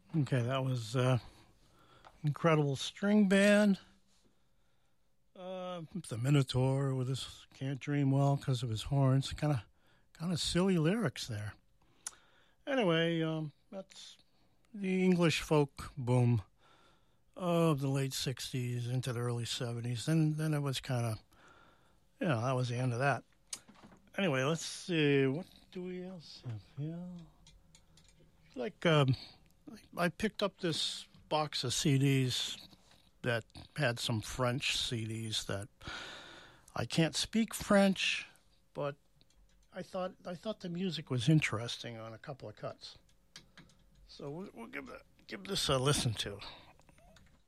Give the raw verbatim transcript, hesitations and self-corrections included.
Okay, that was uh, incredible string band. Uh, the Minotaur with his "Can't Dream Well" because of his horns. Kind of, kind of silly lyrics there. Anyway, um, that's the English folk boom of the late sixties into the early seventies. Then, then it was kind of, you know, that was the end of that. Anyway, let's see. What do we else have here? Like, um, I picked up this box of C Ds that had some French C Ds that I can't speak French, but I thought I thought the music was interesting on a couple of cuts. So we'll, we'll give, give this a listen to.